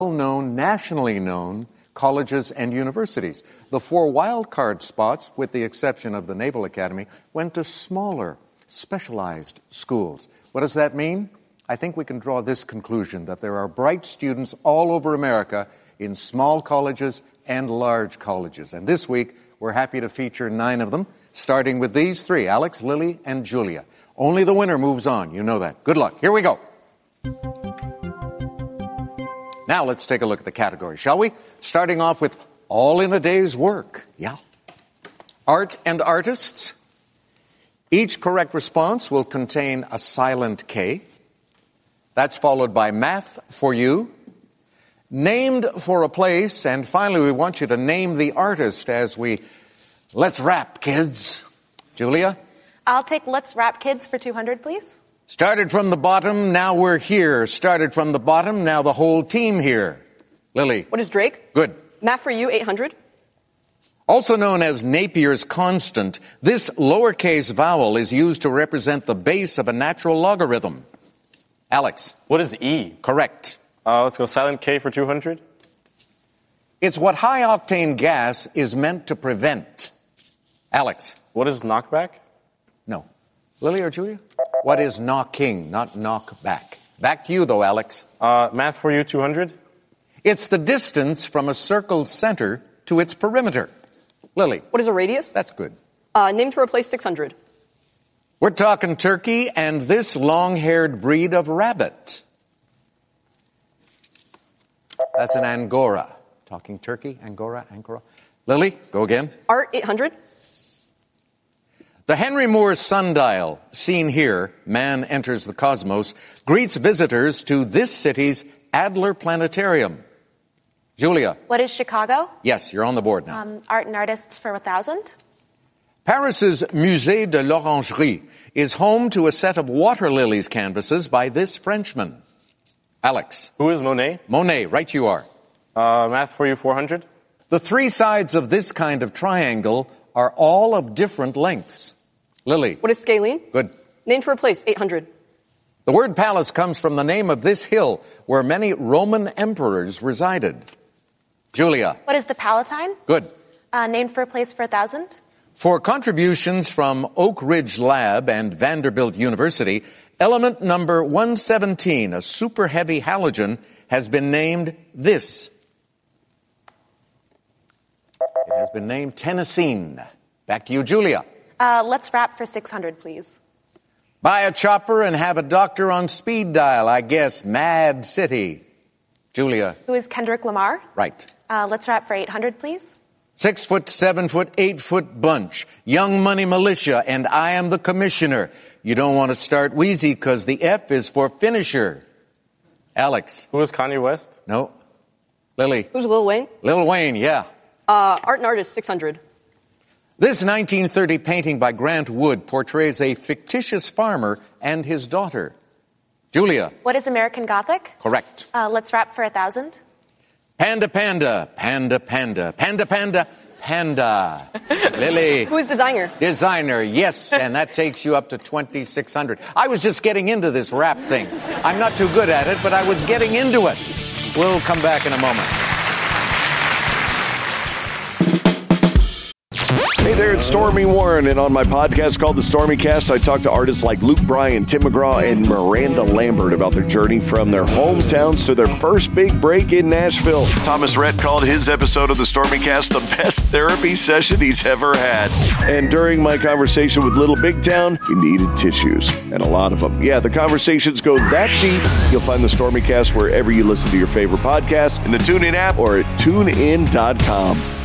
well-known, nationally known colleges and universities. The 4 wildcard spots, with the exception of the Naval Academy, went to smaller, specialized schools. What does that mean? I think we can draw this conclusion, that there are bright students all over America in small colleges and large colleges. And this week, we're happy to feature 9 of them, starting with these 3, Alex, Lily, and Julia. Only the winner moves on. You know that. Good luck. Here we go. Now let's take a look at the categories, shall we? Starting off with all in a day's work. Yeah. Art and artists. Each correct response will contain a silent K. That's followed by math for you. Named for a place. And finally, we want you to name the artist as we... Let's rap, kids. Julia? I'll take Let's Rap Kids for 200, please. Started from the bottom, now we're here. Started from the bottom, now the whole team here. Lily? What is Drake? Good. Math for you, 800. Also known as Napier's constant, this lowercase vowel is used to represent the base of a natural logarithm. Alex? What is E? Correct. Let's go silent K for 200. It's what high-octane gas is meant to prevent. Alex? What is knockback? No. Lily or Julia? What is knocking, not knockback? Back to you, though, Alex. Math for you, 200. It's the distance from a circle's center to its perimeter. Lily? What is a radius? That's good. Named for a place, 600. We're talking turkey and this long-haired breed of rabbit. That's an Angora. Talking turkey, Angora. Lily, go again. Art, 800. The Henry Moore sundial, seen here, Man Enters the Cosmos, greets visitors to this city's Adler Planetarium. Julia. What is Chicago? Yes, you're on the board now. Art and artists for 1,000. Paris's Musée de l'Orangerie is home to a set of water lilies canvases by this Frenchman. Alex. Who is Monet? Monet, right you are. Math for you, 400. The 3 sides of this kind of triangle are all of different lengths. Lily. What is scalene? Good. Named for a place, 800. The word palace comes from the name of this hill where many Roman emperors resided. Julia. What is the Palatine? Good. Named for a place for 1,000. For contributions from Oak Ridge Lab and Vanderbilt University, element number 117, a super heavy halogen, has been named this. It has been named Tennessine. Back to you, Julia. Let's Rap for 600, please. Buy a chopper and have a doctor on speed dial, I guess. Mad City. Julia. Who is Kendrick Lamar? Right. Let's Rap for 800, please. 6 foot, 7 foot, 8 foot bunch. Young Money Militia, and I am the commissioner. You don't want to start wheezy because the F is for finisher. Alex. Who is Kanye West? No. Lily. Who's Lil Wayne? Lil Wayne, yeah. Art and artist, 600. This 1930 painting by Grant Wood portrays a fictitious farmer and his daughter. Julia. What is American Gothic? Correct. Let's Rap for 1,000. Panda, panda, panda, panda, panda, panda, panda. Lily. Who is designer? Designer, yes, and that takes you up to 2,600. I was just getting into this rap thing. I'm not too good at it, but I was getting into it. We'll come back in a moment. Hey there, it's Stormy Warren, and on my podcast called The Stormy Cast, I talk to artists like Luke Bryan, Tim McGraw, and Miranda Lambert about their journey from their hometowns to their first big break in Nashville. Thomas Rhett called his episode of The Stormy Cast the best therapy session he's ever had. And during my conversation with Little Big Town, he needed tissues, and a lot of them. Yeah, the conversations go that deep. You'll find The Stormy Cast wherever you listen to your favorite podcasts, in the TuneIn app or at TuneIn.com.